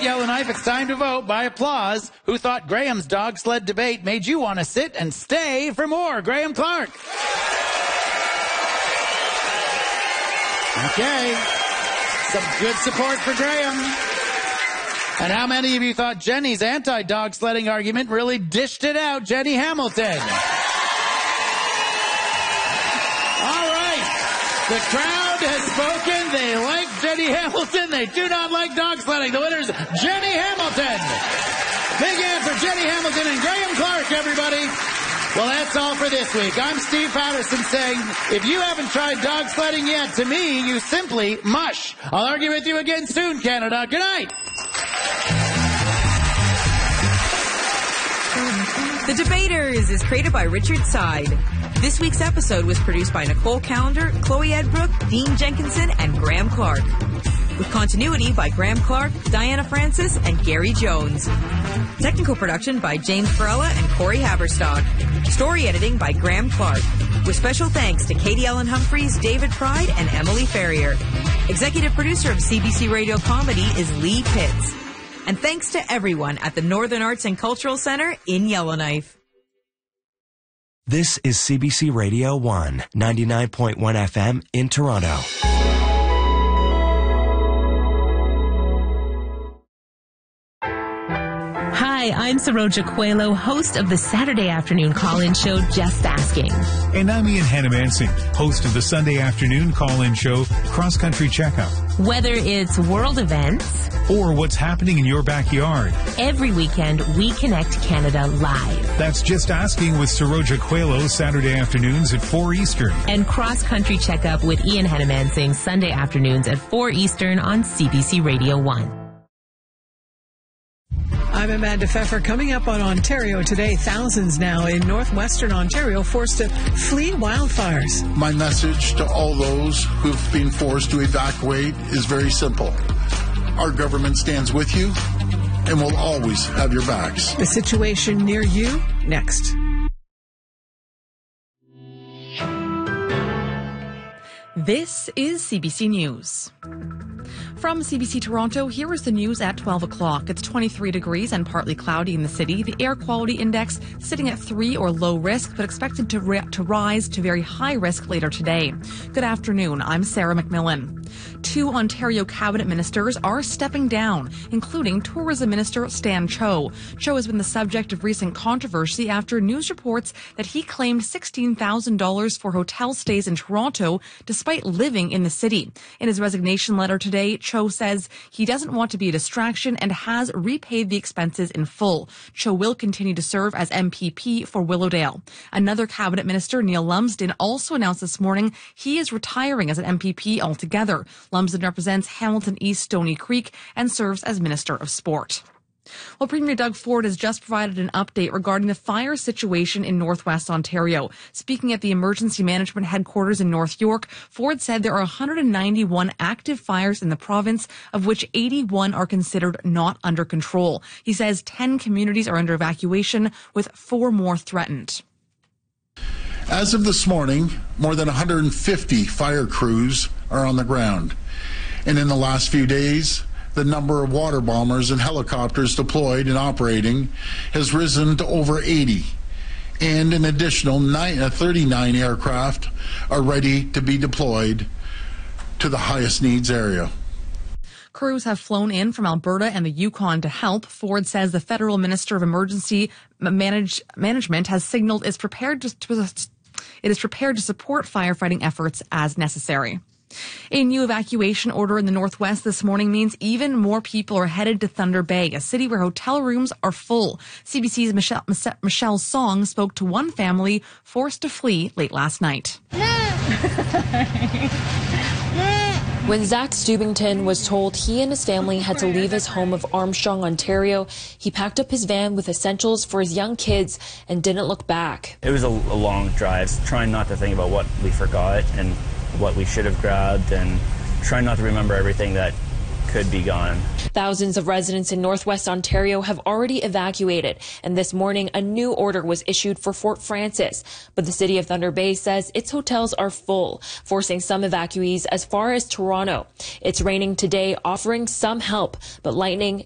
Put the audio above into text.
Yellowknife, it's time to vote by applause. Who thought Graham's dog sled debate made you want to sit and stay for more? Graham Clark. Okay. Some good support for Graham. And how many of you thought Jenny's anti-dog sledding argument really dished it out? Jenny Hamilton. All right. The crowd has spoken. They like Jenny Hamilton. They do not like dog sledding. The winner is Jenny Hamilton. Big hand for Jenny Hamilton and Graham Clark, everybody. Well, that's all for this week. I'm Steve Patterson saying, if you haven't tried dog sledding yet, to me, you simply mush. I'll argue with you again soon, Canada. Good night. The Debaters is created by Richard Side. This week's episode was produced by Nicole Callender, Chloe Edbrook, Dean Jenkinson, and Graham Clark. With continuity by Graham Clark, Diana Francis, and Gary Jones. Technical production by James Farella and Corey Haberstock. Story editing by Graham Clark. With special thanks to Katie Ellen Humphreys, David Pride, and Emily Ferrier. Executive producer of CBC Radio Comedy is Lee Pitts. And thanks to everyone at the Northern Arts and Cultural Center in Yellowknife. This is CBC Radio 1, 99.1 FM in Toronto. Hi, I'm Saroja Coelho, host of the Saturday afternoon call-in show, Just Asking. And I'm Ian Hannah-Mansing, host of the Sunday afternoon call-in show, Cross Country Checkup. Whether it's world events or what's happening in your backyard, every weekend we connect Canada live. That's Just Asking with Saroja Coelho, Saturday afternoons at 4 Eastern. And Cross Country Checkup with Ian Hannah-Mansing, Sunday afternoons at 4 Eastern on CBC Radio 1. I'm Amanda Pfeffer. Coming up on Ontario Today, thousands now in northwestern Ontario forced to flee wildfires. My message to all those who've been forced to evacuate is very simple. Our government stands with you and will always have your backs. The situation near you, next. This is CBC News. From CBC Toronto, here is the news at 12 o'clock. It's 23 degrees and partly cloudy in the city. The air quality index sitting at 3 or low risk, but expected to rise to very high risk later today. Good afternoon. I'm Sarah McMillan. 2 Ontario cabinet ministers are stepping down, including Tourism Minister Stan Cho. Cho has been the subject of recent controversy after news reports that he claimed $16,000 for hotel stays in Toronto despite living in the city. In his resignation letter today, Cho says he doesn't want to be a distraction and has repaid the expenses in full. Cho will continue to serve as MPP for Willowdale. Another cabinet minister, Neil Lumsden, also announced this morning he is retiring as an MPP altogether. Lumsden represents Hamilton East Stony Creek and serves as Minister of Sport. Well, Premier Doug Ford has just provided an update regarding the fire situation in northwest Ontario. Speaking at the Emergency Management Headquarters in North York, Ford said there are 191 active fires in the province, of which 81 are considered not under control. He says 10 communities are under evacuation, with 4 more threatened. As of this morning, more than 150 fire crews are on the ground. And in the last few days, the number of water bombers and helicopters deployed and operating has risen to over 80. And an additional 39 aircraft are ready to be deployed to the highest needs area. Crews have flown in from Alberta and the Yukon to help. Ford says the Federal Minister of Emergency Management has signaled it is prepared to support firefighting efforts as necessary. A new evacuation order in the Northwest this morning means even more people are headed to Thunder Bay, a city where hotel rooms are full. CBC's Michelle Song spoke to one family forced to flee late last night. When Zach Stubington was told he and his family had to leave his home of Armstrong, Ontario, he packed up his van with essentials for his young kids and didn't look back. It was a long drive, trying not to think about what we forgot and what we should have grabbed, and trying not to remember everything that could be gone. Thousands of residents in Northwest Ontario have already evacuated, and this morning a new order was issued for Fort Frances. But the city of Thunder Bay says its hotels are full, forcing some evacuees as far as Toronto. It's raining today, offering some help, but lightning